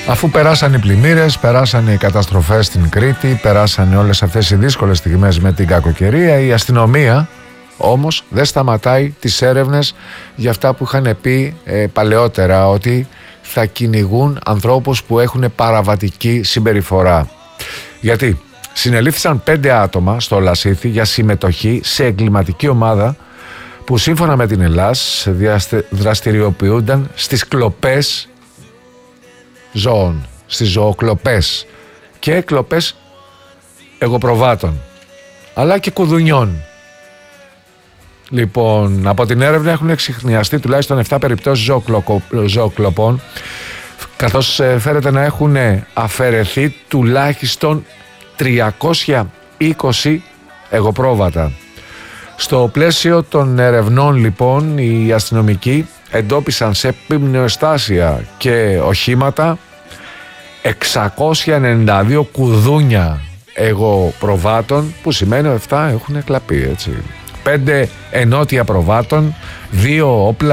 Αφού περάσαν οι πλημμύρες, περάσαν οι καταστροφές στην Κρήτη, περάσαν όλες αυτές οι δύσκολες στιγμές με την κακοκαιρία, η αστυνομία όμως δεν σταματάει τις έρευνες για αυτά που είχαν πει παλαιότερα, ότι θα κυνηγούν ανθρώπους που έχουν παραβατική συμπεριφορά. Γιατί συνελήφθησαν 5 άτομα στο Λασίθι για συμμετοχή σε εγκληματική ομάδα που σύμφωνα με την Ελλάς δραστηριοποιούνταν στις κλοπές ζώων, στις ζωοκλοπές και κλοπές εγωπροβάτων αλλά και κουδουνιών. Λοιπόν, από την έρευνα έχουν εξιχνιαστεί τουλάχιστον 7 περιπτώσεις ζωοκλοπών, καθώς φέρεται να έχουν αφαιρεθεί τουλάχιστον 320 εγωπρόβατα. Στο πλαίσιο των ερευνών λοιπόν οι αστυνομικοί εντόπισαν σε πυμνοστάσια και οχήματα 692 κουδούνια εγωπροβάτων, που σημαίνει 7 έχουν κλαπεί, έτσι. 5 ενότια προβάτων, 2 όπλα